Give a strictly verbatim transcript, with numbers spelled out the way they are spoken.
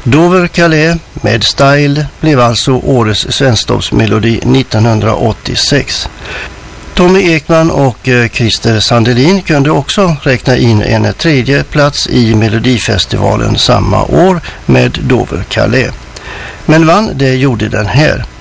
Dover Calais med Style blev alltså årets svensktoppsmelodi nittonhundraåttiosex. Tommy Ekman och Christer Sandelin kunde också räkna in en tredje plats i Melodifestivalen samma år med Dover Calais. Men vann det gjorde den här.